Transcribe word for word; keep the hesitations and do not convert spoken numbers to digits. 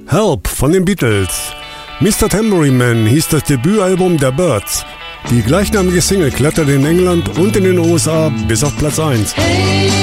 Help von den Beatles. Mister Tambourine Man hieß das Debütalbum der Byrds. Die gleichnamige Single kletterte in England und in den U S A bis auf Platz eins.